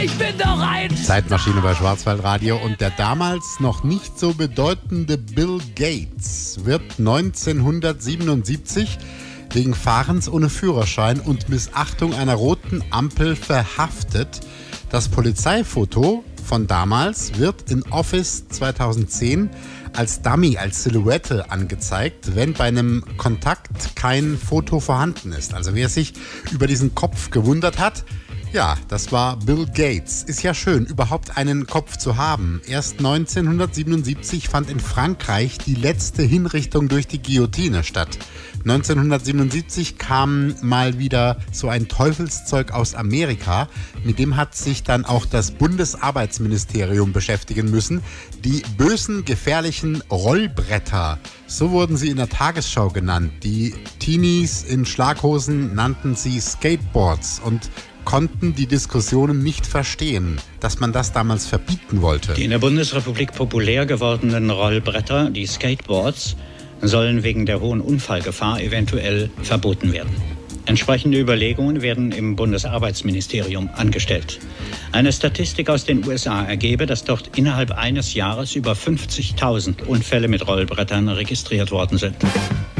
Ich bin doch ein Zeitmaschine bei Schwarzwaldradio. Und der damals noch nicht so bedeutende Bill Gates wird 1977 wegen Fahrens ohne Führerschein und Missachtung einer roten Ampel verhaftet. Das Polizeifoto von damals wird in Office 2010 als Dummy, als Silhouette angezeigt, wenn bei einem Kontakt kein Foto vorhanden ist. Also wer sich über diesen Kopf gewundert hat, ja, das war Bill Gates. Ist ja schön, überhaupt einen Kopf zu haben. Erst 1977 fand in Frankreich die letzte Hinrichtung durch die Guillotine statt. 1977 kam mal wieder so ein Teufelszeug aus Amerika. Mit dem hat sich dann auch das Bundesarbeitsministerium beschäftigen müssen. Die bösen, gefährlichen Rollbretter. So wurden sie in der Tagesschau genannt. Die Teenies in Schlaghosen nannten sie Skateboards und konnten die Diskussionen nicht verstehen, dass man das damals verbieten wollte. Die in der Bundesrepublik populär gewordenen Rollbretter, die Skateboards, sollen wegen der hohen Unfallgefahr eventuell verboten werden. Entsprechende Überlegungen werden im Bundesarbeitsministerium angestellt. Eine Statistik aus den USA ergebe, dass dort innerhalb eines Jahres über 50.000 Unfälle mit Rollbrettern registriert worden sind.